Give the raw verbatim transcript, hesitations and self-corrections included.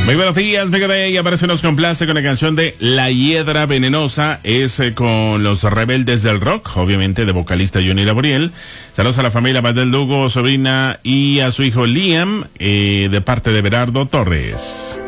Muy buenos días, Mega Day. Aparece nos complace con la canción de La Hiedra Venenosa. Es eh, con los Rebeldes del Rock, obviamente de vocalista Johnny Laboriel. Saludos a la familia Badel Lugo, sobrina y a su hijo Liam, eh, de parte de Berardo Torres.